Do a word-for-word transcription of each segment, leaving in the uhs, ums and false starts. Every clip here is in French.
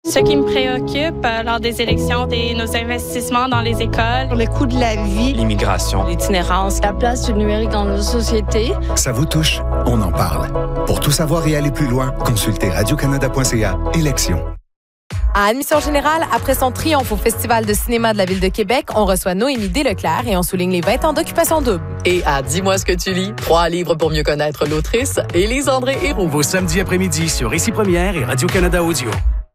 Ce qui me préoccupe euh, lors des élections, c'est nos investissements dans les écoles, le coût de la vie, l'immigration, l'itinérance, la place du numérique dans nos sociétés. Ça vous touche? On en parle. Pour tout savoir et aller plus loin, consultez radio canada point c a élections. À Admission Générale, après son triomphe au Festival de cinéma de la Ville de Québec, on reçoit Noémie Desleclerc et on souligne les vingt ans d'Occupation double. Et à Dis-moi ce que tu lis, trois livres pour mieux connaître l'autrice, Élise-André Héroux. Vos samedis après-midi sur Ici Première et Radio-Canada Audio.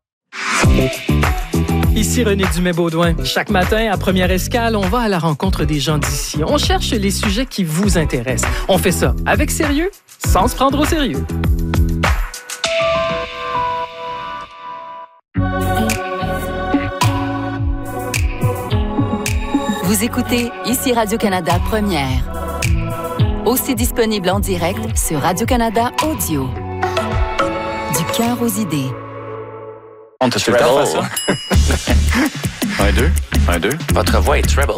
Ici René Dumais-Baudouin. Chaque matin, à Première Escale, on va à la rencontre des gens d'ici. On cherche les sujets qui vous intéressent. On fait ça avec sérieux, sans se prendre au sérieux. Vous écoutez Ici Radio-Canada Première. Aussi disponible en direct sur Radio-Canada Audio. Du cœur aux idées. On te fait le temps de faire ça. Un, deux, un, deux. Votre voix est treble.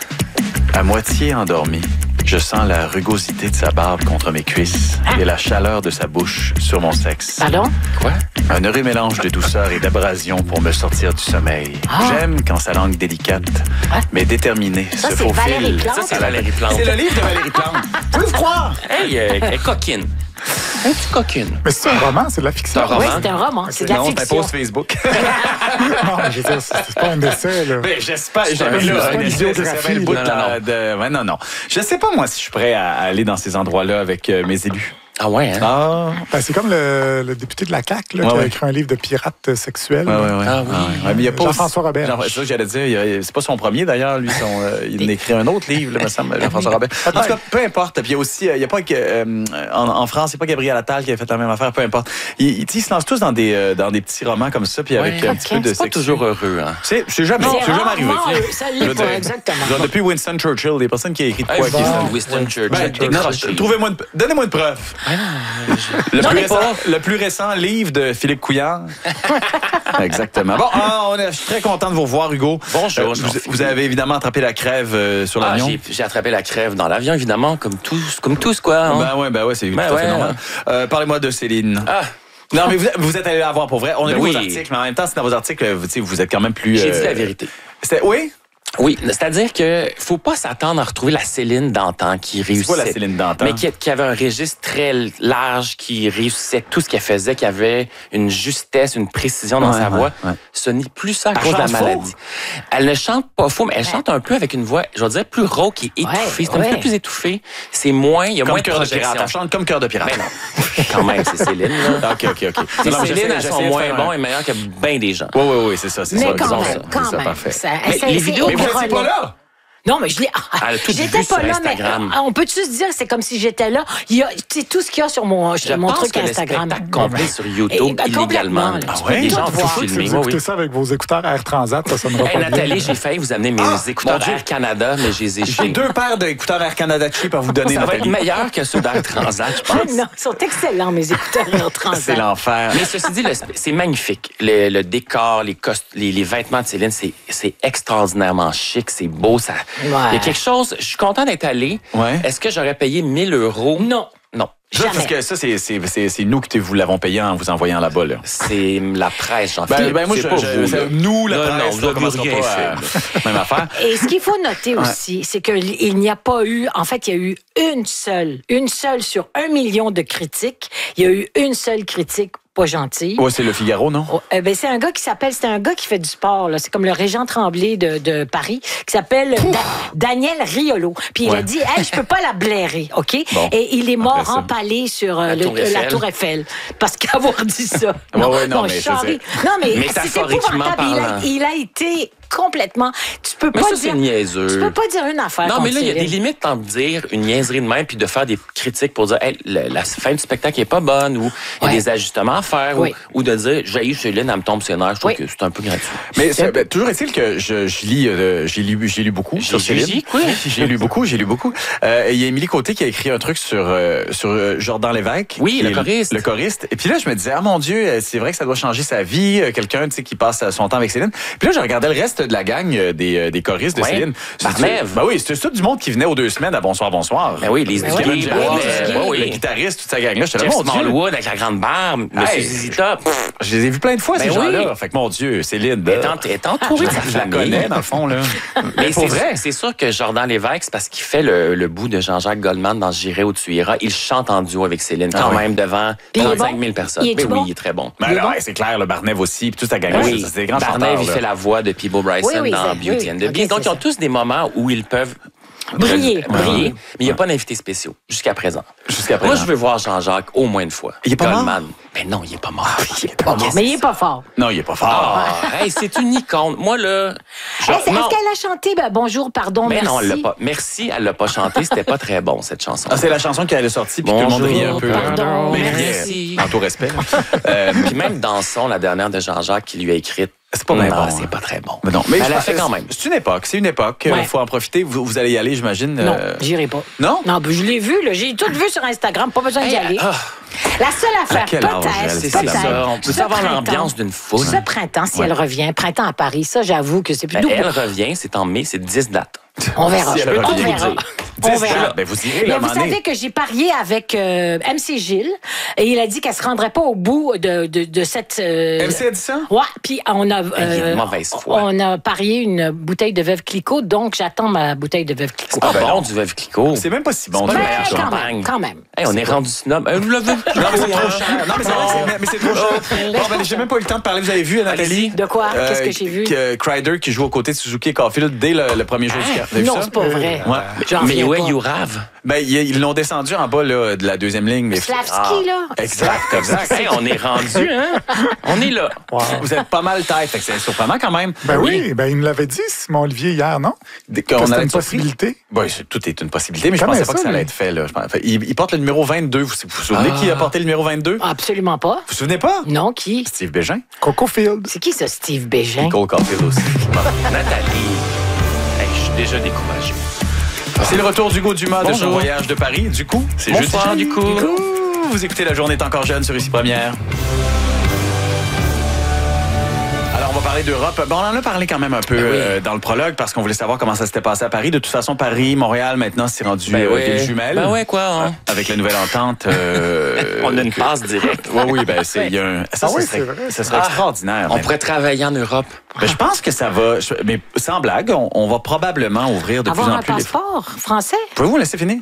À moitié endormie, je sens la rugosité de sa barbe contre mes cuisses ah. et la chaleur de sa bouche sur mon sexe. Pardon? Quoi? Un heureux mélange de douceur et d'abrasion pour me sortir du sommeil. Ah. J'aime quand sa langue délicate, ah. mais déterminée, ça, se c'est faufile. Valérie Plante. Ça, c'est Valérie Plante. C'est le livre de Valérie Plante. Pouvez-vous croire? Hey, euh, elle est coquine. Un petit coquine. Mais c'est un roman, c'est de la fiction. C'est un roman? Oui, c'est un roman, c'est de la non, fiction. c'est un post Facebook. Non, je veux dire, c'est pas un essai, là. Ben, j'espère. C'est J'avais pas un une essai, biographie. ça s'appelle le bout Non, de non, la- de- ouais, non, non. Je sais pas, moi, si je suis prêt à aller dans ces endroits-là avec euh, mes élus. Ah ouais, hein? Ah. Ben, c'est comme le, le député de la C A Q là, Ouais, qui a ouais. écrit un livre de pirates sexuels. Ouais, ouais, ouais. Ah oui. Ouais, mais il y a pas Jean-François aussi- Robert. Jean- C'est ça que j'allais dire. il y a- C'est pas son premier, d'ailleurs. Lui, son, euh, il a écrit un autre livre, là, me semble, Jean-François Robert. En tout cas, peu importe. Puis il y a aussi, euh, il y a pas que, euh, en, en France, il n'y a pas Gabriel Attal qui a fait la même affaire, peu importe. Ils, ils, ils se lancent tous dans des, euh, dans des petits romans comme ça, puis avec Ouais, un petit peu de c'est pas sexe. toujours heureux, hein? C'est c'est jamais, C'est c'est jamais arrivé. rarement, euh, ça Je l'est veux pas, dire, exactement. genre, depuis Winston Churchill, des personnes qui ont écrit de Hey, quoi qui Winston, sont- Winston Churchill, Ben, décroché. non, trouvez-moi une- donnez-moi une preuve. Le Non, plus, mais récent, pas. le plus récent livre de Philippe Couillard. Exactement. Bon, ah, on est, je suis très content de vous revoir, Hugo. Bonjour, Euh, je vous, m'en vous avez évidemment attrapé la crève euh, sur Ah, l'avion. j'ai, j'ai attrapé la crève dans l'avion, évidemment, comme tous, comme tous quoi. Hein? Ben ouais, ben ouais, c'est Ben tout à fait ouais, normal. Euh, Parlez-moi de Céline. Ah, Non, mais vous, vous êtes allé la voir pour vrai. On a Ben lu oui. vos articles, mais en même temps, c'est dans vos articles, vous, tu sais, vous êtes quand même plus. j'ai euh, dit la vérité. C'était, oui? Oui, c'est-à-dire que faut pas s'attendre à retrouver la Céline d'antan qui C'est réussissait. quoi la Céline d'antan? Mais qui, qui avait un registre très large, qui réussissait tout ce qu'elle faisait, qui avait une justesse, une précision dans Ouais, sa ouais, voix. ouais. Ce n'est plus ça à Elle cause de la chante faux? maladie. Elle ne chante pas faux, mais elle chante un peu avec une voix, je vais dire, plus rauque et étouffée. Ouais, c'est un ouais. peu plus étouffé. C'est moins, il y a Comme moins de cœur de pirate. projection. Elle chante comme cœur de pirate. Ben non. Quand même, c'est Céline, là. OK, OK, OK. C'est Non, mais Céline, j'essaie- elles sont j'essaie de moins faire bons un- et meilleurs que bien des gens. Oui, oui, oui, c'est ça, c'est Mais ça. quand disons même, ça. quand C'est ça, même. parfait. Ça- Mais c'est- les c'est vidéos, Mais vous épeurant. n'étiez pas là! Non, mais je l'ai. Elle a tout J'étais vu pas sur là, Instagram. mais on peut-tu se dire, c'est comme si j'étais là. Il y a, tu sais, tout ce qu'il y a sur mon, Je mon pense truc que le Instagram. spectacle complet sur Et, YouTube, ben, illégalement. complètement, là. Ah Tu ouais? peux Les tout gens voir. vont Si filmer, vous oui, écoutez oui. ça avec vos écouteurs Air Transat, ça sonnera Hey, pas bien. Nathalie, j'ai failli vous amener mes Ah, écouteurs mon Dieu. Air Canada, mais je les ai J'ai jetés. deux paires d'écouteurs Air Canada cheap à vous donner, Ça va être Nathalie. meilleur que ceux d'Air Transat, je pense. Non, ils sont excellents, mes écouteurs en C'est transat. l'enfer. Mais ceci dit, le- c'est magnifique. Le, le décor, les, cost- les, les vêtements de Céline, c'est, c'est extraordinairement chic, c'est beau. Ça... Il y a quelque chose, je suis content d'être allé. Ouais. Est-ce que j'aurais payé mille euros? Non. Non. Ça, parce que ça, c'est, c'est, c'est, c'est nous qui vous l'avons payé en vous envoyant là-bas, là. C'est la presse, j'en Ben, ben moi, c'est je, pas je- vous, c'est là. nous, la Non, non, presse, vous là, avez commencera rien pas fait, à- même affaire. Et ce qu'il faut noter aussi, c'est qu'il n'y a pas eu, en fait, il y a eu une seule, une seule sur un million de critiques, il y a eu une seule critique pas gentille. Ouais, c'est le Figaro, non? Oh, euh, ben, c'est un gars qui s'appelle, c'est un gars qui fait du sport, là. C'est comme le Régent Tremblay de, de Paris, qui s'appelle Da- Daniel Riolo. Puis il Ouais. a dit, hey, je peux pas la blairer, OK? Bon. Et il est mort Après ça. empalé sur euh, La le- Tour la Eiffel. Tour Eiffel. Parce qu'avoir dit ça. Ouais, ouais, non, mais je charrie. veux dire- Non, mais c'est Métaphoriquement épouvantable. Il a, parlant. il a été complètement. Tu peux Mais pas ça, c'est dire. niaiseux. Tu peux pas dire une affaire. Non, mais là, il y a contre des Céline. limites entre dire une niaiserie de même puis de faire des critiques pour dire hey, le- la fin du spectacle est pas bonne ou il y a Ouais. des ajustements à faire Oui. ou, ou de dire j'ai Céline, elle me tombe sur les nerfs. Je trouve Oui. que c'est un peu gratuit. Mais c'est- ben, toujours est-il que je, je lis, euh, j'ai lu, j'ai lu beaucoup J'ai- sur j'ai Céline. lu quoi? J'ai lu beaucoup, j'ai lu beaucoup. Euh, Il y a Émilie Côté qui a écrit un truc sur euh, sur euh, Jordan Lévesque. Oui, qui le est choriste. Le choriste. Et puis là, je me disais, ah mon Dieu, euh, c'est vrai que ça doit changer sa vie. euh, Quelqu'un, tu sais, qui passe son temps avec Céline. Puis là, je regardais le reste reste de la gang euh, des, euh, des choristes de ouais. Céline. Barnève. Ben oui, c'était ça du monde qui venait aux deux semaines à Bonsoir, Bonsoir. Ben oui, les ben Kevin oui, Gérard, ben euh, oui. le guitariste, toute sa gang-là. J'étais là, Jeff mon Dieu. Smallwood avec la grande barbe, M. Hey. Zizi Top. Je les ai vus plein de fois, Ben ces oui. gens-là. Fait que, mon Dieu, Céline. Elle est en- elle est entourée de sa Je la famille. connais, dans le fond, là. Mais pour c'est vrai. c'est sûr que Jordan Lévesque, c'est parce qu'il fait le, le bout de Jean-Jacques Goldman dans J'irai où tu iras. Il chante en duo avec Céline, quand Ah oui. même, devant Puis il est trente-cinq bon? mille personnes. Il est-tu Mais oui, bon? il est très bon. Ben, Il est alors, bon? ouais, c'est clair, le Barnève aussi, puis toute sa gang-là. Oui, C'est des grands Barnève, chanteurs. il là. fait la voix de Peebo Bryson Oui, oui, dans c'est- Beauty oui. and the Ok, Beast. Donc, c'est ils ont ça. tous des moments où ils peuvent Briller, briller. briller. Mais il n'y a pas d'invités spéciaux, jusqu'à présent. Jusqu'à Moi, présent. je veux voir Jean-Jacques au moins une fois. Il est pas mort? Goldman. Ben non, il est pas mort. Il est pas mort. Mais il est pas fort. Non, il est pas fort. Ah, hey, c'est une icône. Moi, là... je- Est-ce non. est-ce qu'elle a chanté ben, Bonjour, pardon, Mais merci? non, elle l'a pas. Merci, elle l'a pas chanté. C'était pas très bon, cette chanson. Ah, c'est la chanson qui elle est sortie, puis tout le monde Bonjour, riait un peu. pardon, Mais merci. en tout respect. Euh, Puis même Danson, la dernière de Jean-Jacques, qui lui a écrite. C'est pas non, bien bon, c'est hein. pas très bon. Mais non, mais Elle je l'a pense- fait quand même. C'est une époque, c'est une époque. Il Ouais. faut en profiter. Vous, vous allez y aller, j'imagine. Non, euh, j'irai pas. Non? Non, ben, je l'ai vu, là. J'ai tout vu sur Instagram. Pas besoin d'y Hey, aller. ah, La seule affaire, quel âge, elle? peut-être, c'est peut-être. ça. On peut ce savoir printemps- l'ambiance d'une foule. Ce printemps, si Ouais. elle revient, printemps à Paris, ça, j'avoue que c'est plus Ben, doux. elle revient, c'est en mai, c'est dix dates. On verra. Si elle On revient. verra. dix On verra. dates, ben, vous irez, Mais là, à un vous moment donné. savez que j'ai parié avec euh, M C Gilles et il a dit qu'elle se rendrait pas au bout de, de, de cette... euh, M C a dit ça? Ouais, puis on a, il y a une mauvaise foi. on a parié une bouteille de Veuve Clicquot, donc j'attends ma bouteille de Veuve Clicquot. Pas ben bon non. du Veuve Clicquot. C'est même pas si bon. C'est pas du le Mais meilleur tout. quand champagne. même, quand même. Hey, on est rendu snob. Euh, le Veuve Non, mais c'est Clicquot, trop cher. Non, mais c'est vrai que c'est- mais c'est trop cher. Bon, ben, j'ai même pas eu le temps de parler. Vous avez vu, Nathalie? De quoi? Qu'est-ce que j'ai vu? Que Crider qui joue aux côtés de Suzuki et Caulfield dès le, le premier jour du camp. Vous avez vu Non, ça? c'est pas vrai. Ouais. J'en Mais reviens ouais, pas. you rave. Ben, ils ils l'ont descendu en bas là, de la deuxième ligne. Mais... Slavski, là. Exact, exact. Hey, on est rendu, hein? On est là. Vous êtes pas mal tête, fait que c'est surprenant quand même. Ben oui, ben il me l'avait dit, Simon Olivier, hier, non? Dès Que qu'on c'était allait une être surpris. possibilité. Oui, tout est une possibilité, mais je Comment pensais pas ça, que ça allait lui? être fait. Là. Je pense- fait, il, il porte le numéro vingt-deux. Vous vous, vous souvenez Ah. qui a porté le numéro vingt-deux? Vous Absolument pas. vous souvenez pas? Non, qui? Steve Bégin. Coco Field. C'est qui, ça, Steve Bégin? Cole Caulfield aussi. Nathalie. Hey, je suis déjà découragé. C'est le retour d'Hugo Dumas de son Bonjour. voyage de Paris. Du coup, c'est Bonsoir, jeudi. du coup. Vous écoutez La Journée est encore jeune sur Ici Première. Alors, on va parler d'Europe. Bon, on en a parlé quand même un peu Ben oui. euh, dans le prologue parce qu'on voulait savoir comment ça s'était passé à Paris. De toute façon, Paris, Montréal, maintenant, c'est rendu Ben euh, ouais. des jumelles. Ben ouais, quoi, hein? Avec la nouvelle entente. euh, On a une que- passe directe. Oui, oui, ben, c'est, il y a un, ça, Ah ça oui, serait, c'est vrai. ça serait Ah, extraordinaire. On mais- pourrait travailler en Europe. ben, je pense que ça va, je- mais sans blague, on, on va probablement ouvrir de Avoir plus en un plus les passeport français? Pouvez-vous me laisser finir?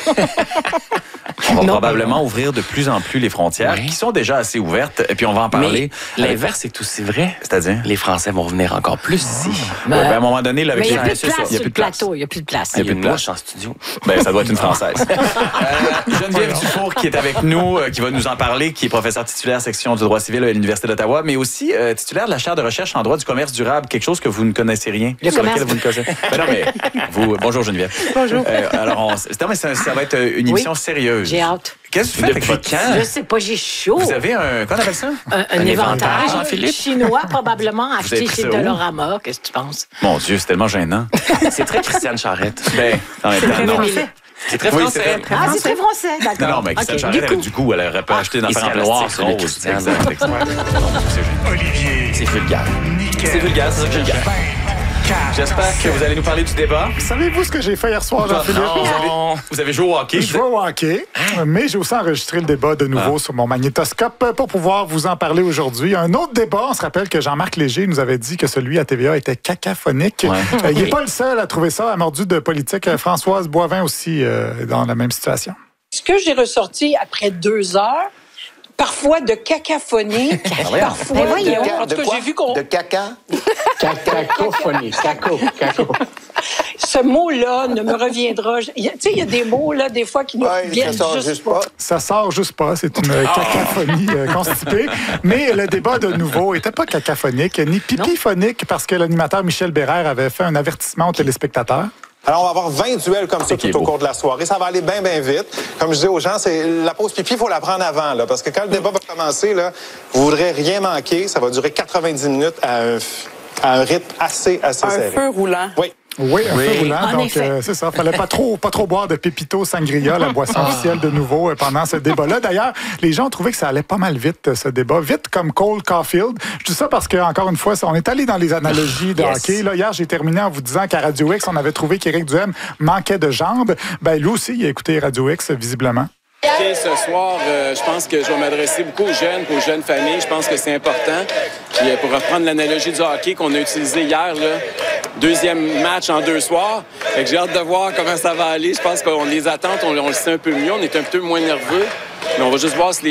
On va Non. probablement ouvrir de plus en plus les frontières, Oui. qui sont déjà assez ouvertes, et puis on va en parler. Mais l'inverse est aussi vrai. C'est-à-dire? Les Français vont venir encore plus ici. Ouais, ben, à un moment donné, là, avec Mais il n'y a les- plus de c'est ça, place il y a sur plus le de place. plateau. Il n'y a plus de place. Il y a Il y a plus une de mouche en studio. Ben, ça doit être une Française. Euh, Geneviève Dufour, qui est avec nous, euh, qui va nous en parler, qui est professeure titulaire section du droit civil à l'Université d'Ottawa, mais aussi euh, titulaire de la chaire de recherche en droit du commerce durable, quelque chose que vous ne connaissez rien. Le sur commerce- lequel vous ne connaissez. Ben non, mais vous, bonjour Geneviève. Bonjour. Euh, alors, on, c'est- non, mais ça, ça va être une émission sérieuse. J'ai hâte. Qu'est-ce que vous faites avec Depuis votre quand? Je sais pas, j'ai chaud. Vous avez un, qu'on appelle ça? Un, un Un éventail éventail, Jean-Philippe? chinois, probablement, avez acheté pris chez ça où? Dolorama. Qu'est-ce que tu penses? Mon Dieu, c'est tellement gênant. C'est très Christiane Charrette. Ben, en même temps, très non. français. C'est très Oui, français. c'est très- Ah, c'est très français, Non, d'accord. non, mais Christiane Ok, Charette, du elle a coup. du goût. Elle aurait pas acheté une il affaire en serait noir, plastique, celui de rose. Christiane. Exact, exact. Non, c'est gênant. Olivier, C'est vulgaire. C'est vulgaire, c'est ça que vulgaire. J'espère que vous allez nous parler du débat. Savez-vous ce que j'ai fait hier soir, Jean-Philippe? Vous avez, vous avez joué au hockey. Je vais au hockey, mais j'ai aussi enregistré le débat de nouveau sur mon magnétoscope pour pouvoir vous en parler aujourd'hui. Un autre débat, on se rappelle que Jean-Marc Léger nous avait dit que celui à T V A était cacaphonique. Ouais. Euh, il n'est pas le seul à trouver ça, à mordu de politique. Euh, Françoise Boivin aussi euh, dans la même situation. Ce que j'ai ressorti après deux heures, parfois de cacophonie, parfois Ben de... voyons. En tout cas, j'ai vu qu'on... De caca? Cacophonie, caco, caco. Ce mot-là ne me reviendra... Tu sais, il y a des mots, là, des fois, qui ne Ouais, viennent ça sort juste, juste pas. pas. Ça sort juste pas, c'est une euh, cacophonie euh, constipée. Mais le débat de nouveau était pas cacaphonique, ni pipiphonique, parce que l'animateur Michel Bérère avait fait un avertissement aux téléspectateurs. Alors, on va avoir vingt duels comme ça tout au cours de la soirée. Ça va aller bien, bien vite. Comme je dis aux gens, c'est la pause pipi, il faut la prendre avant, là, parce que quand le débat va commencer, là, vous voudrez rien manquer. Ça va durer quatre-vingt-dix minutes à un, à un rythme assez, assez Un serré. feu roulant. Oui. Oui, un Oui. peu roulant. En Donc, effet. euh, c'est ça. Fallait pas trop, pas trop boire de Pépito Sangria, la boisson officielle de nouveau euh, pendant ce débat-là. D'ailleurs, les gens ont trouvé que ça allait pas mal vite, euh, ce débat. Vite comme Cole Caulfield. Je dis ça parce que, encore une fois, on est allé dans les analogies de Yes. hockey. Là, hier, j'ai terminé en vous disant qu'à Radio X, on avait trouvé qu'Éric Duhem manquait de jambes. Ben, lui aussi, il a écouté Radio X, visiblement. OK, ce soir, euh, je pense que je vais m'adresser beaucoup aux jeunes, aux jeunes familles. Je pense que c'est important. Puis, euh, pour reprendre l'analogie du hockey qu'on a utilisé hier, là, deuxième match en deux soirs. Fait que j'ai hâte de voir comment ça va aller. Je pense qu'on les attend, on, on le sait un peu mieux. On est un peu moins nerveux. Mais on va juste voir si les